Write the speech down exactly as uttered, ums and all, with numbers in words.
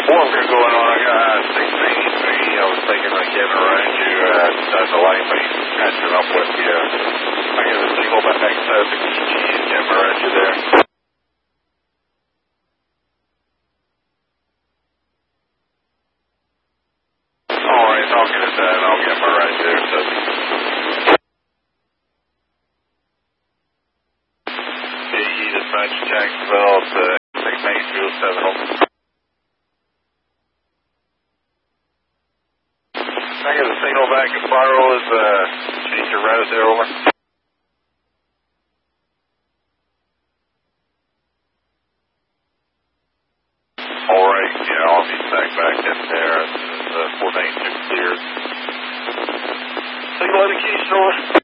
Walker going on. I got sixteen three. I was thinking I came around you. Uh, down the line, but catching up with you. I get a signal back south of K G and came around you there. All right, I'll get it done. I'll get my right there. So. K E dispatch Jacksonville to six eight two seven oh. I get a signal back at Barrow as uh, change your route there, over. All right, yeah, I'll be back back in there as uh, four nine two clears. Signal at the Keystone.